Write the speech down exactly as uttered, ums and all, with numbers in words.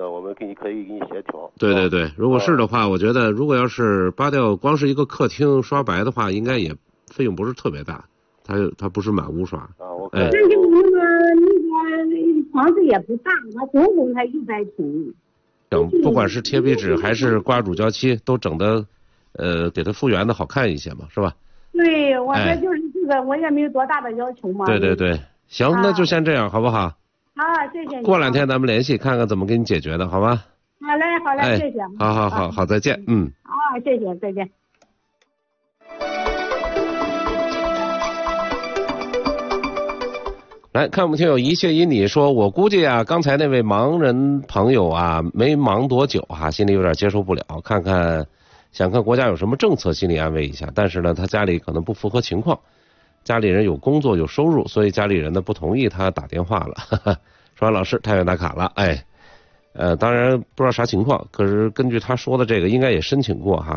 的，我们给你可以给你协调。 对对对，如果是的话，我觉得如果要是扒掉光是一个客厅刷白的话，应该也费用不是特别大，它它不是满屋刷。 啊，我哎， 但是那个那个房子也不大，它总共才一百平。 整不管是贴壁纸还是刮乳胶漆，都整的，呃，给它复原的好看一些嘛，是吧？ 对，我哎这就是这个，我也没有多大的要求嘛。 对对对，行， 啊那就先这样，好不好？ 好，谢谢你。 过两天咱们联系，看看怎么给你解决的，好吧？ 好嘞，好嘞， 哎， 谢谢。 好好好好，再见，嗯。 啊，谢谢，再见。 来看我们听友一切因你说，我估计啊，刚才那位盲人朋友啊，没盲多久哈、啊，心里有点接受不了，看看想看国家有什么政策，心里安慰一下。但是呢，他家里可能不符合情况，家里人有工作有收入，所以家里人呢不同意他打电话了。哈哈，说老师太远打卡了，哎，呃，当然不知道啥情况，可是根据他说的这个，应该也申请过哈，